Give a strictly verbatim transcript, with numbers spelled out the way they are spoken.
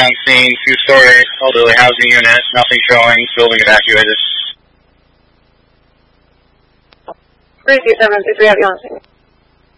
on scene, two-story elderly housing unit, nothing showing, building evacuated. three two seven two three, have you on scene.